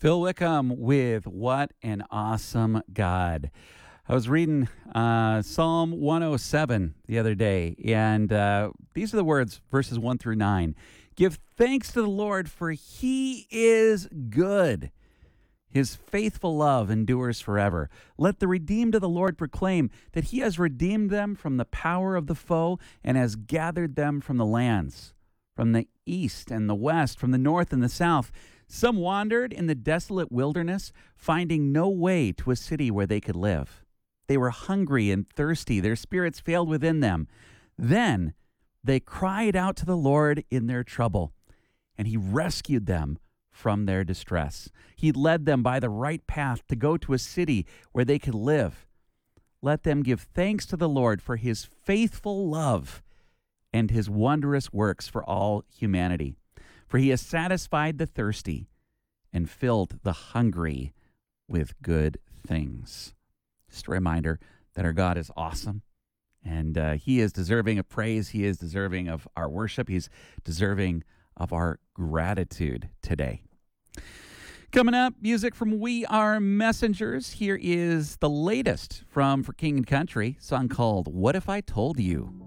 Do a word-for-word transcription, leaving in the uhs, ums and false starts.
Phil Wickham with What an Awesome God. I was reading uh, Psalm one oh seven the other day, and uh, these are the words, verses one through nine. Give thanks to the Lord, for he is good. His faithful love endures forever. Let the redeemed of the Lord proclaim that he has redeemed them from the power of the foe and has gathered them from the lands, from the east and the west, from the north and the south. Some wandered in the desolate wilderness, finding no way to a city where they could live. They were hungry and thirsty. Their spirits failed within them. Then they cried out to the Lord in their trouble, and he rescued them from their distress. He led them by the right path to go to a city where they could live. Let them give thanks to the Lord for his faithful love and his wondrous works for all humanity. For he has satisfied the thirsty and filled the hungry with good things. Just a reminder that our God is awesome, and uh, he is deserving of praise. He is deserving of our worship. He's deserving of our gratitude today. Coming up, music from We Are Messengers. Here is the latest from For King and Country, a song called What If I Told You?